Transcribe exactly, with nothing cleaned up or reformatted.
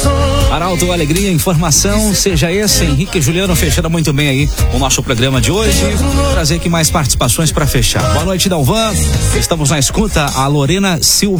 Arauto, alegria, informação, seja esse. Henrique e Juliano fechando muito bem aí o nosso programa de hoje. Vou trazer aqui mais participações para fechar. Boa noite, Dalvan. Estamos na escuta. A Lorena Silva